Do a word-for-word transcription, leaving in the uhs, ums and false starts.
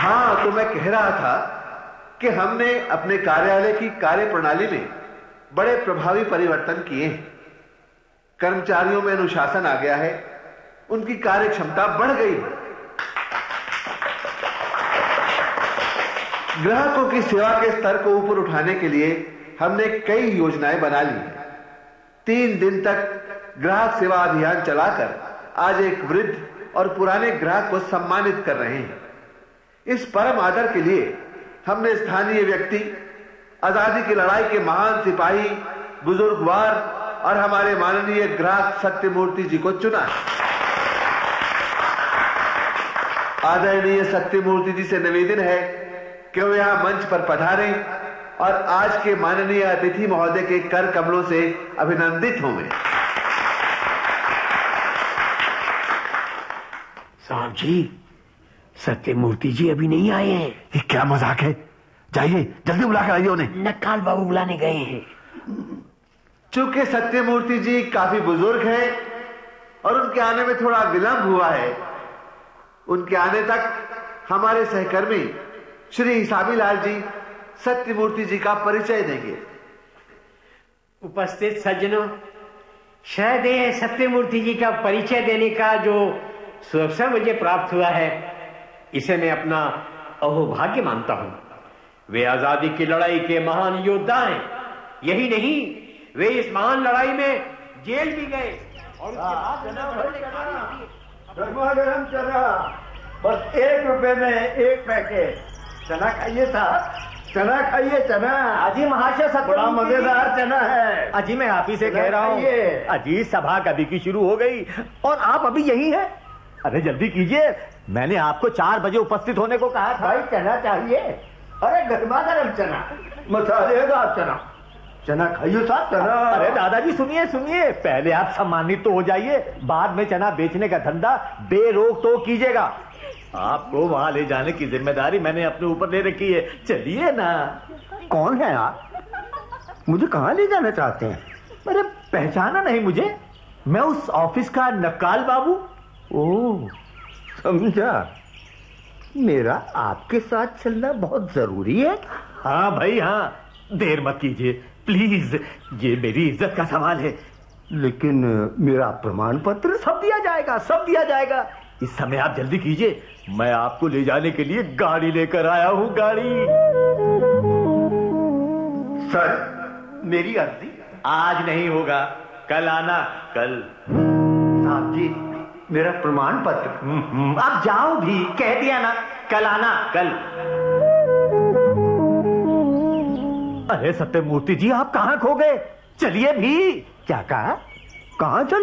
हाँ, तो मैं कह रहा था कि हमने अपने कार्यालय की कार्य प्रणाली में बड़े प्रभावी परिवर्तन किए हैं। कर्मचारियों में अनुशासन आ गया है, उनकी कार्य क्षमता बढ़ गई है। ग्राहकों की सेवा के स्तर को ऊपर उठाने के लिए हमने कई योजनाएं बना ली हैं। तीन दिन तक ग्राहक सेवा अभियान चलाकर आज एक वृद्ध और पुराने ग्राहक को सम्मानित कर रहे हैं। इस परम आदर के लिए हमने स्थानीय व्यक्ति, आजादी की लड़ाई के महान सिपाही, बुजुर्गवार और हमारे माननीय ग्राहक सत्यमूर्ति जी को चुना। आदरणीय सत्यमूर्ति जी से निवेदन है कि वो यहां मंच पर पधारें और आज के माननीय अतिथि महोदय के कर कमलों से अभिनंदित हों। साहब जी, सत्यमूर्ति जी अभी नहीं आए हैं। ये क्या मजाक है? जाइए जल्दी बुला कर आइए उन्हें। नक्काल बाबू बुलाने गए हैं। चूंकि सत्यमूर्ति जी काफी बुजुर्ग हैं और उनके आने में थोड़ा विलंब हुआ है, उनके आने तक हमारे सहकर्मी श्री हिसाबी लाल जी सत्यमूर्ति जी का परिचय देंगे। उपस्थित सज्जनों, शायद ये सत्यमूर्ति जी का परिचय देने का जो सुअवसर मुझे प्राप्त हुआ है, इसे मैं अपना अहोभाग्य मानता हूं। वे आजादी की लड़ाई के महान योद्धा हैं। यही नहीं, वे इस महान लड़ाई में जेल भी गए और उसके बाद गरमा गरम चना, बस एक रुपए में एक पैकेट चना खाइए था। चना खाइए, चना। अजी महाशय, सब बड़ा मजेदार चना है। अजी मैं आप ही से कह रहा हूँ। अजी सभा कभी की शुरू हो गई और आप अभी यही हैं। अरे जल्दी कीजिए, मैंने आपको चार बजे उपस्थित होने को कहा था। भाई चना चाहिए। अरे गरमा गरम चना, मसालेदार चना। चना खाइए साहब, चना। अरे दादाजी सुनिए सुनिए, पहले आप सम्मानित तो हो जाइए, बाद में चना बेचने का धंधा बेरोक तो कीजिएगा। आपको वहां ले जाने की जिम्मेदारी मैंने अपने ऊपर ले रखी है। चलिए ना। कौन है आप? मुझे कहाँ ले जाना चाहते हैं? अरे पहचाना नहीं मुझे? मैं उस ऑफिस का नक्काल बाबू। ओह, समझा। मेरा आपके साथ चलना बहुत जरूरी है। हाँ भाई हाँ, देर मत कीजिए प्लीज, ये मेरी इज्जत का सवाल है। लेकिन मेरा प्रमाण पत्र? सब दिया जाएगा, सब दिया जाएगा। इस समय आप जल्दी कीजिए, मैं आपको ले जाने के लिए गाड़ी लेकर आया हूँ। गाड़ी। सर, मेरी अर्जी आज नहीं होगा, कल आना। कल। साहब जी, मेरा प्रमाण पत्र। आप जाओ भी, कह दिया ना, कल आना। कल। अरे सत्यमूर्ति जी, आप कहाँ खो गए? चलिए भी। क्या कहा? कहाँ चल